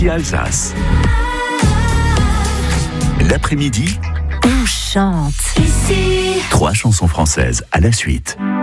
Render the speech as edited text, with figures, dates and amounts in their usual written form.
ici Alsace. L'après-midi, on chante. Ici. 3 chansons françaises à la suite.